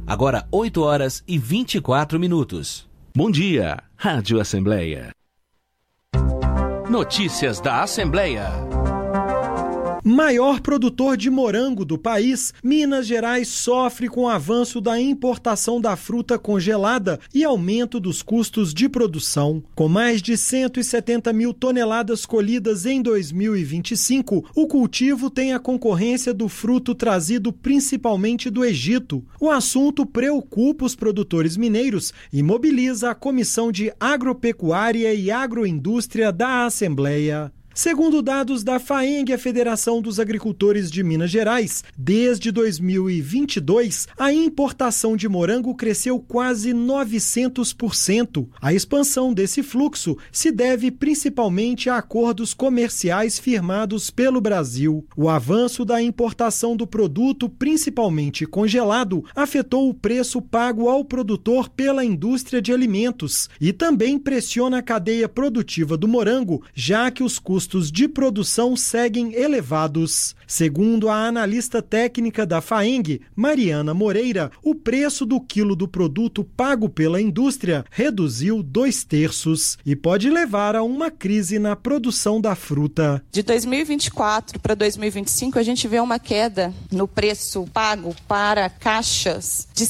Agora 8h24. Bom dia, Rádio Assembleia. Notícias da Assembleia. Maior produtor de morango do país, Minas Gerais sofre com o avanço da importação da fruta congelada e aumento dos custos de produção. Com mais de 170 mil toneladas colhidas em 2025, o cultivo tem a concorrência do fruto trazido principalmente do Egito. O assunto preocupa os produtores mineiros e mobiliza a Comissão de Agropecuária e Agroindústria da Assembleia. Segundo dados da FAENG, a Federação dos Agricultores de Minas Gerais, desde 2022, a importação de morango cresceu quase 900%. A expansão desse fluxo se deve principalmente a acordos comerciais firmados pelo Brasil. O avanço da importação do produto, principalmente congelado, afetou o preço pago ao produtor pela indústria de alimentos e também pressiona a cadeia produtiva do morango, já que os custos de produção seguem elevados. Segundo a analista técnica da FAENG, Mariana Moreira, o preço do quilo do produto pago pela indústria reduziu 2/3 e pode levar a uma crise na produção da fruta. De 2024 para 2025, a gente vê uma queda no preço pago para caixas de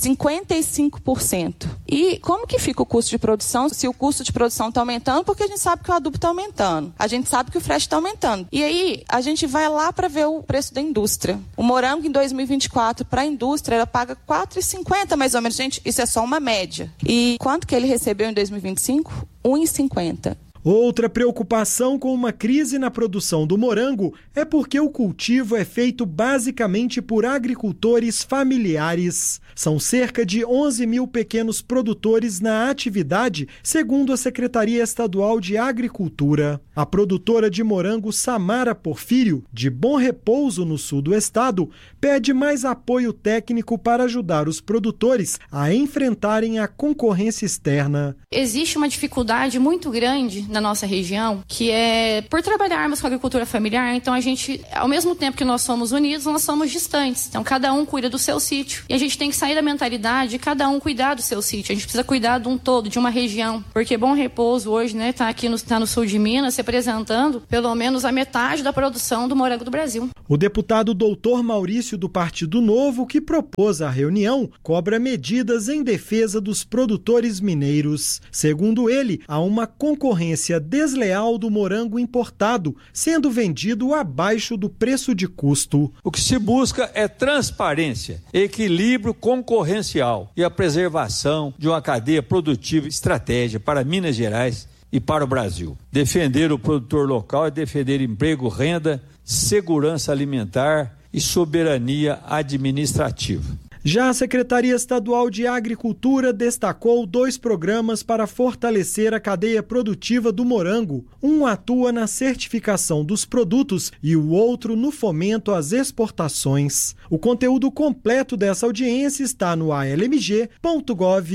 55%. E como que fica o custo de produção? Se o custo de produção está aumentando, porque a gente sabe que o adubo está aumentando. A gente sabe que o frete está aumentando. E aí, a gente vai lá para ver o preço da indústria. O morango em 2024 para a indústria, ela paga R$ 4,50 mais ou menos. Gente, isso é só uma média. E quanto que ele recebeu em 2025? R$ 1,50. Outra preocupação com uma crise na produção do morango é porque o cultivo é feito basicamente por agricultores familiares. São cerca de 11 mil pequenos produtores na atividade, segundo a Secretaria Estadual de Agricultura. A produtora de morango Samara Porfírio, de Bom Repouso, no sul do estado, pede mais apoio técnico para ajudar os produtores a enfrentarem a concorrência externa. Existe uma dificuldade muito grande na nossa região, que é por trabalharmos com a agricultura familiar, então a gente, ao mesmo tempo que nós somos unidos, nós somos distantes. Então cada um cuida do seu sítio. E a gente tem que sair da mentalidade de cada um cuidar do seu sítio. A gente precisa cuidar de um todo, de uma região. Porque Bom Repouso hoje, né, tá no sul de Minas, representando pelo menos a metade da produção do morango do Brasil. O deputado doutor Maurício do Partido Novo, que propôs a reunião, cobra medidas em defesa dos produtores mineiros. Segundo ele, há uma concorrência desleal do morango importado, sendo vendido abaixo do preço de custo. O que se busca é transparência, equilíbrio concorrencial e a preservação de uma cadeia produtiva estratégica para Minas Gerais e para o Brasil. Defender o produtor local é defender emprego, renda, segurança alimentar e soberania administrativa. Já a Secretaria Estadual de Agricultura destacou 2 programas para fortalecer a cadeia produtiva do morango. Um atua na certificação dos produtos e o outro no fomento às exportações. O conteúdo completo dessa audiência está no almg.gov.br.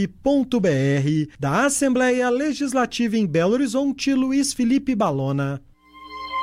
Da Assembleia Legislativa em Belo Horizonte, Luiz Felipe Balona.